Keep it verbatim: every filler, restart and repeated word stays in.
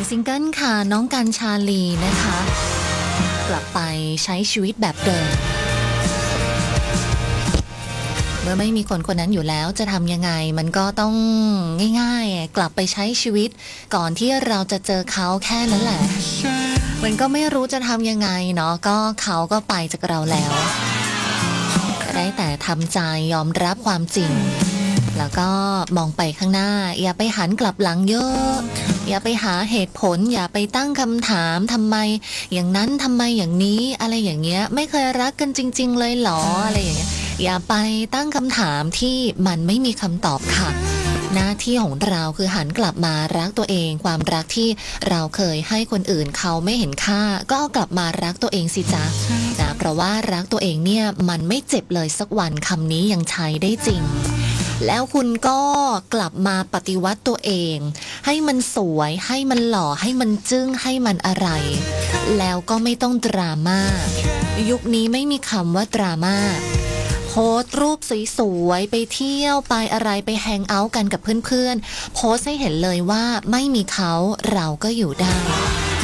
ซิงเกิลค่ะน้องกันชาลีนะคะกลับไปใช้ชีวิตแบบเดิมเมื่อไม่มีคนคนนั้นอยู่แล้วจะทำยังไงมันก็ต้องง่ายๆกลับไปใช้ชีวิตก่อนที่เราจะเจอเขาแค่นั้นแหละมันก็ไม่รู้จะทำยังไงเนาะก็เขาก็ไปจากเราแล้วก็ได้แต่ทำใจยอมรับความจริงแล้วก็มองไปข้างหน้าอย่าไปหันกลับหลังเยอะอย่าไปหาเหตุผลอย่าไปตั้งคำถามทำไมอย่างนั้นทำไมอย่างนี้อะไรอย่างเงี้ยไม่เคยรักกันจริงๆเลยหรออะไรอย่างเงี้ยอย่าไปตั้งคำถามที่มันไม่มีคำตอบค่ะหน้าที่ของเราคือหันกลับมารักตัวเองความรักที่เราเคยให้คนอื่นเขาไม่เห็นค่าก็เอากลับมารักตัวเองสิจ๊ะนะเพราะว่ารักตัวเองเนี่ยมันไม่เจ็บเลยสักวันคำนี้ยังใช้ได้จริงแล้วคุณก็กลับมาปฏิวัติตัวเองให้มันสวยให้มันหล่อให้มันจึ้งให้มันอะไรแล้วก็ไม่ต้องดราม่ายุคนี้ไม่มีคำว่าดราม่าโพสต์รูปสวยๆไปเที่ยวไปอะไรไปแฮงเอาท์กันกับเพื่อนๆโพสต์ให้เห็นเลยว่าไม่มีเขาเราก็อยู่ได้